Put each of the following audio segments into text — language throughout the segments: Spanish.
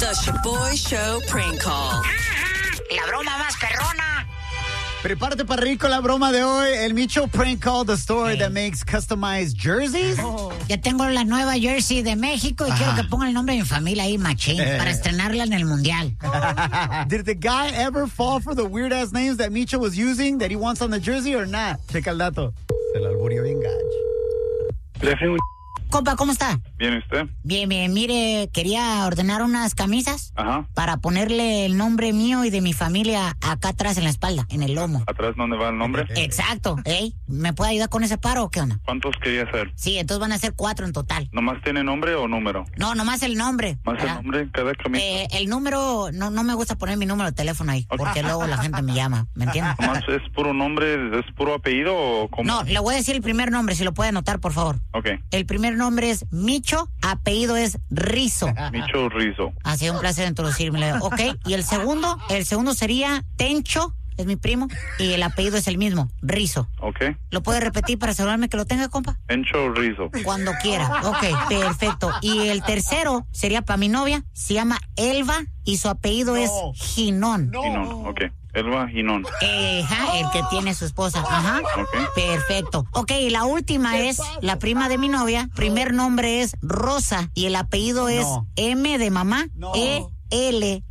The Shaboy Show prank call. La broma más perrona. Prepárate para reír con la broma de hoy. El Micho Prank Call, the store that makes customized jerseys. Ya tengo la nueva jersey de México y quiero que ponga el nombre de mi familia ahí, machín, para estrenarla en el mundial. Did the guy ever fall for the weird ass names that Micho was using that he wants on the jersey or not? Checa el dato. Se lo alburió bien gacho. Compa, ¿cómo está? ¿Bien usted? Bien, bien. Mire, quería ordenar unas camisas para ponerle el nombre mío y de mi familia acá atrás en la espalda, en el lomo. ¿Atrás dónde va el nombre? Exacto. ¿Me puede ayudar con ese paro o qué onda? ¿Cuántos quería hacer? Sí, entonces van a ser 4 en total. ¿Nomás tiene nombre o número? No, nomás el nombre. ¿Más el nombre cada camisa? El número, no me gusta poner mi número de teléfono ahí, porque luego la gente me llama, ¿me entiendes? ¿Nomás es puro nombre, es puro apellido o cómo? No, le voy a decir el primer nombre, si lo puede anotar, por favor. Ok. El primer nombre es Micho, apellido es Rizo. Micho Rizo. Ha sido un placer introducirme. Ok, y el segundo sería Tencho, es mi primo, y el apellido es el mismo, Rizo. Ok. ¿Lo puede repetir para asegurarme que lo tenga, compa? Tencho Rizo. Cuando quiera. Ok, perfecto. Y el tercero sería para mi novia, se llama Elba y su apellido es Ginón. Ginón, ok. Elba Ginón. El que tiene su esposa. Ajá. Ok. Perfecto. Ok, y la última es la prima de mi novia. Primer nombre es Rosa y el apellido es M de mamá, ELANO.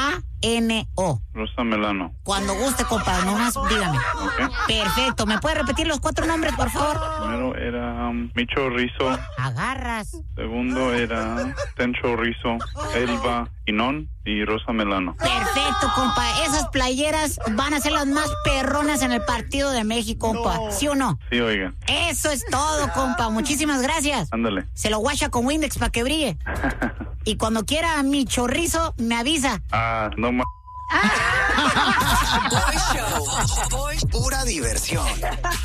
Rosa Melano. Cuando guste, compa, nomás dígame. Ok. Perfecto. ¿Me puede repetir los 4 nombres, por favor? Primero era Micho Rizo. Agarras. Segundo era Tencho Rizo, Elba Ginón y Rosa Melano. Perfecto, compa. Esas playeras van a ser las más perronas en el partido de México, compa. ¿Sí o no? Sí, oiga. Eso es todo, compa. Muchísimas gracias. Ándale. Se lo guacha con Windex para que brille. Y cuando quiera mi chorrizo, me avisa. No más. Shaboy Show. Pura diversión.